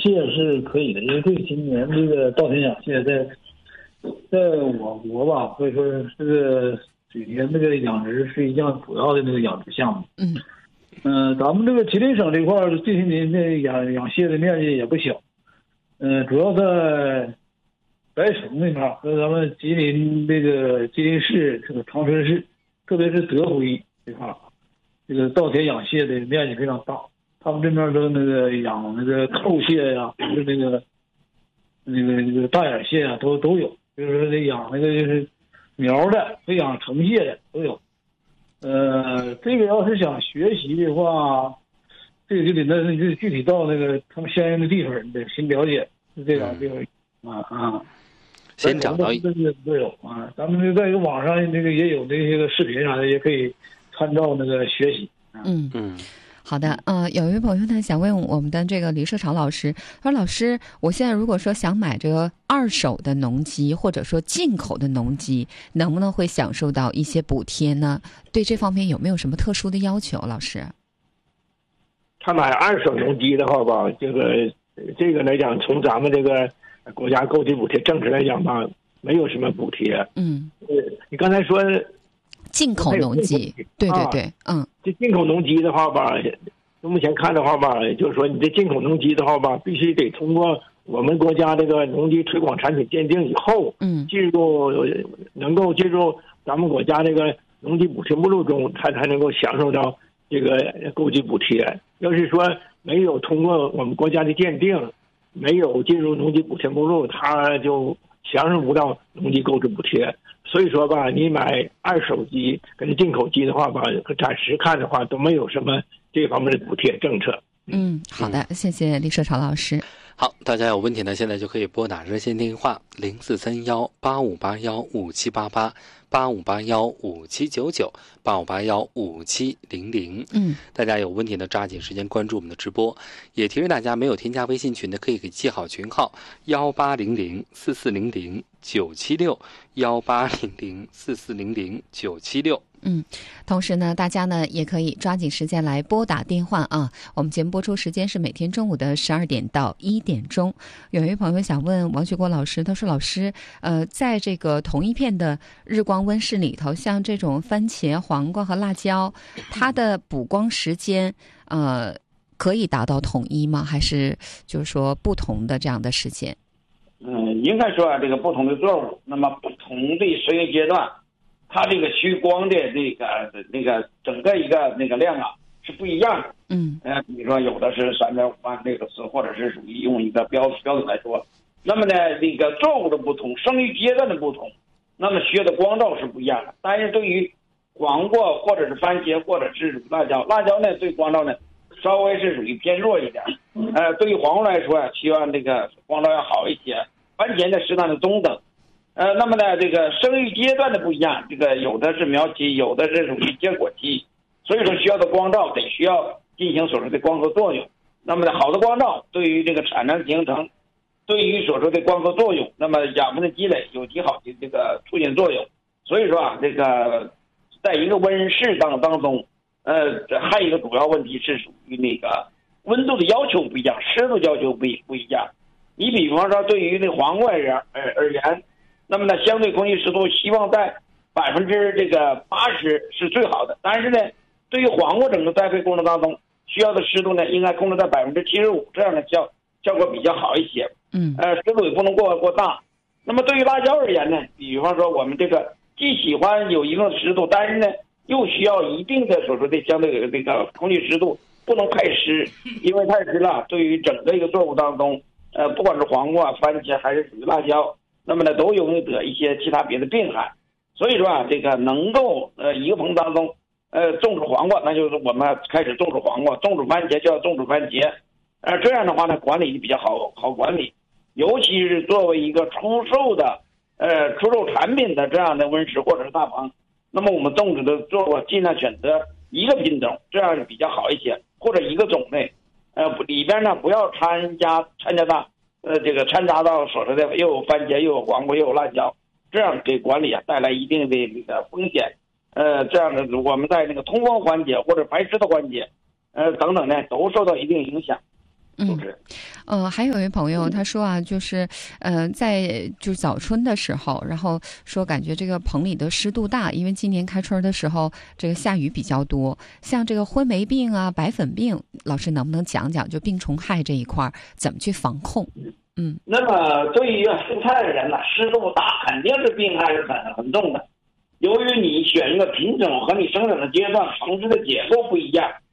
蟹是可以的，因为今年这个稻田养蟹在我国吧，可以说是这个水田这个养殖是一项主要的那个养殖项目。咱们这个吉林省这块这些年的养蟹的面积也不小，主要在白城那块和咱们吉林市这个长春市，特别是德辉这块，这个稻田养蟹的面积非常大。他们这边都那个养那个透蟹呀，或者那个大眼蟹啊，都有。就是说养那个就是苗的，和养成蟹的都有。这个要是想学习的话，这个就得具体到那个他们相应的地方，你得先了解这两个地方先找到都有啊。咱们在一个网上那个也有那些个视频啥的，也可以参照那个学习。 好的，有一位朋友呢想问我们的这个李社潮老师，他说：“老师，我现在如果说想买这个二手的农机，或者说进口的农机，能不能会享受到一些补贴呢？对这方面有没有什么特殊的要求？”老师， 他买二手农机的话吧，这个来讲，从咱们这个国家购置补贴政策来讲吧，没有什么补贴。你刚才说进口农机，对， 这进口农机的话吧，目前看的话吧，就是说你这进口农机的话吧，必须得通过我们国家这个农机推广产品鉴定以后，能够进入咱们国家这个农机补贴目录中，它才能够享受到这个购置补贴。要是说没有通过我们国家的鉴定，没有进入农机补贴目录，它就享受不到农机购置补贴。所以说吧，你买二手机跟进口机的话吧，暂时看的话都没有什么这方面的补贴政策。 好的，谢谢李社潮老师。 好，大家有问题呢，现在就可以拨打热线电话0431-8581-5788，8581-5799，8581-5700。大家有问题呢，抓紧时间关注我们的直播。也提示大家，没有添加微信群的，可以给记好群号1800-4400-976，1800-4400-976。 同时呢，大家呢也可以抓紧时间来拨打电话啊。我们节目播出时间是每天中午的12点到1点钟。有一位朋友想问王学国老师，他说：“老师，在这个同一片的日光温室里头，像这种番茄、黄瓜和辣椒，它的补光时间，可以达到统一吗？还是就是说不同的这样的时间？” 应该说这个不同的作物，那么不同的生育阶段，它这个需光的那个整个一个那个量啊是不一样的。比如说有的是3.5万这个词，或者是属于用一个标准来说。那么呢，这个作物的不同，生育阶段的不同，那么需要的光照是不一样的。但是对于黄瓜或者是番茄或者是辣椒呢，对光照呢稍微是属于偏弱一点。对于黄瓜来说，希望这个光照要好一些，番茄呢适当的中等。那么呢，这个生育阶段的不一样，这个有的是苗期，有的是属于结果期，所以说需要的光照需要进行所说的光合作用。那么呢，好的光照对于这个产能形成，对于所说的光合作用，那么养分的积累有极好的这个促进作用。所以说啊，这个在一个温室当中，还有一个主要问题是属于那个温度的要求不一样，湿度要求不一样。你比方说对于那黄瓜而言，那么呢，相对空气湿度希望在80%是最好的。但是呢，对于黄瓜整个栽培过程当中需要的湿度呢，应该控制在75%，这样的效果比较好一些。湿度也不能过大。那么对于辣椒而言呢，比方说我们这个既喜欢有一定的湿度，但是呢又需要一定的所说的相对的这个空气湿度，不能太湿，因为太湿了，对于整个一个作物当中，不管是黄瓜、番茄还是属于辣椒，那么呢都容易得一些其他别的病害。所以说啊，这个能够一个棚当中种植黄瓜，那就是我们开始种植黄瓜；种植番茄就要种植番茄。这样的话呢，管理比较好管理，尤其是作为一个出售产品的这样的温室或者是大棚，那么我们种植的作物尽量选择一个品种，这样比较好一些，或者一个种类，里边呢不要掺杂到所说的又有番茄又有黄瓜又有辣椒，这样给管理带来一定的这个风险。这样的我们在那个通风环节或者排湿的环节，等等呢都受到一定影响。 主持人。 还有一位朋友他说啊，就是在就是早春的时候，然后说感觉这个棚里的湿度大，因为今年开春的时候这个下雨比较多，像这个灰霉病啊、白粉病，老师能不能讲讲就病虫害这一块怎么去防控？ 那么对于蔬菜的人呢，湿度大肯定是病害是很重的。由于你选一个品种和你生长的阶段、棚子的结构不一样，